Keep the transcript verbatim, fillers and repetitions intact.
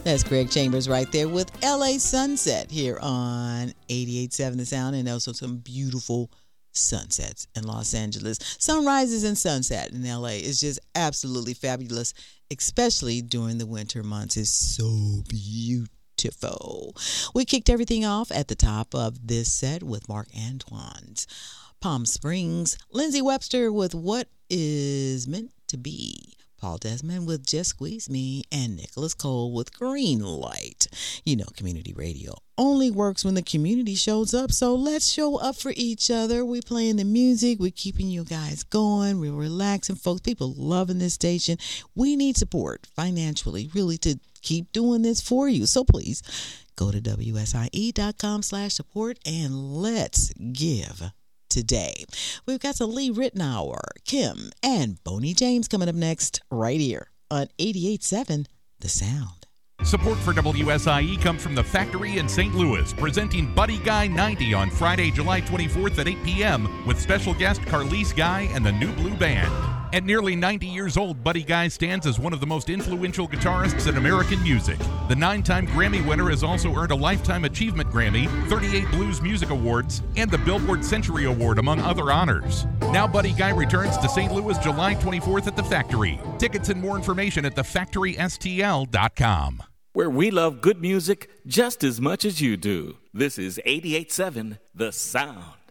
That's Greg Chambers right there with L A Sunset here on eighty-eight point seven The Sound, and also some beautiful sunsets in Los Angeles. Sunrises and sunset in L A is just absolutely fabulous, especially during the winter months. It's so beautiful. We kicked everything off at the top of this set with Mark Antoine's Palm Springs, Lindsay Webster with What Is Meant to Be, Paul Desmond with Just Squeeze Me, and Nicholas Cole with Green Light. You know, community radio only works when the community shows up, so let's show up for each other. We're playing the music. We're keeping you guys going. We're relaxing, folks. People loving this station. We need support financially, really, to keep doing this for you. So please go to W S I E dot com slash support and let's give today. We've got some Lee Ritenour, Kim, and Boney James coming up next right here on eighty-eight point seven The Sound. Support for W S I E comes from The Factory in Saint Louis, presenting Buddy Guy ninety on Friday, July twenty-fourth at eight p.m. with special guest Carlise Guy and the New Blue Band. At nearly ninety years old, Buddy Guy stands as one of the most influential guitarists in American music. The nine-time Grammy winner has also earned a Lifetime Achievement Grammy, thirty-eight Blues Music Awards, and the Billboard Century Award, among other honors. Now Buddy Guy returns to Saint Louis July twenty-fourth at The Factory. Tickets and more information at the factory s t l dot com. Where we love good music just as much as you do. This is eighty-eight point seven The Sound.